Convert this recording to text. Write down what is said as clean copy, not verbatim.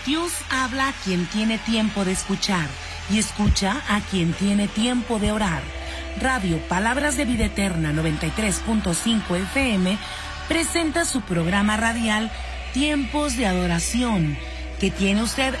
Dios habla a quien tiene tiempo de escuchar y escucha a quien tiene tiempo de orar. Radio Palabras de Vida Eterna 93.5 FM presenta su programa radial Tiempos de Adoración, que tiene usted